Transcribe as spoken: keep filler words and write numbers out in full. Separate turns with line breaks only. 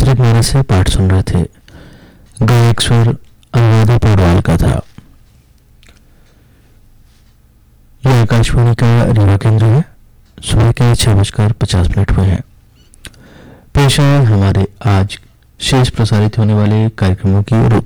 रामचरितमानस से पाठ सुन रहे थे। गायक स्वर अनुराधा पौडवाल का था। यह आकाशवाणी का रीवा केंद्र है। सुबह के छह बजकर पचास मिनट हुए हैं। पेश है हमारे आज शेष प्रसारित होने वाले कार्यक्रमों की रूपरेखा।